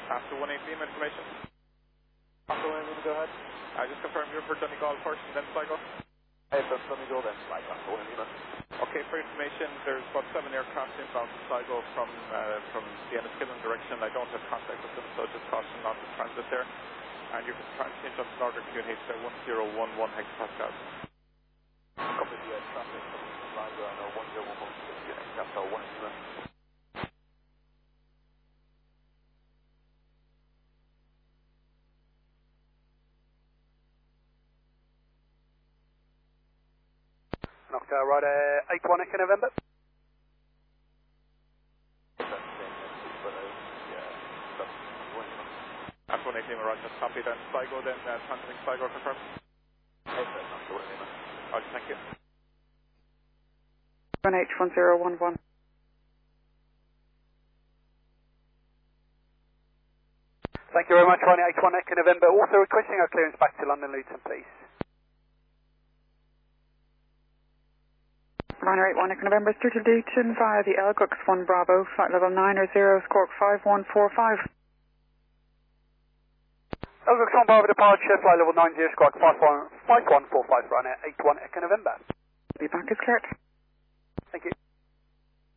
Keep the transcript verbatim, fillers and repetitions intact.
After one eighteen information. After one eighteen, go ahead. I just confirm you're for Donegal first and then Sligo. Hey, first Donegal, then Sligo. After one eighteen. Okay, for information, there's about seven aircraft inbound to Sligo from uh, from the Enniskillen direction. I don't have contact with them, so just caution not to transit there. And you can try and change up the order Q H one zero one one hectopascals. Copy the uh, traffic from Sligo and uh, one zero one one hectopascal one eighteen. Knocked out right, uh, eight one Echo November. After one eighteen, right, just copy then. Sligo then, uh, transmitting Sligo, confirm. Alright, thank you. one H one zero one one. Thank you very much, Ronnie, eight one Echo November. Also requesting our clearance back to London Luton, please. Runner eight one Echo November, Sturgeon Luton via the Elgux one Bravo, flight level nine or zero, squawk five one four five. Elgux one Bravo departure, flight level nine zero, squawk five one four five, runner eight one Echo November. The back is cleared. Thank you.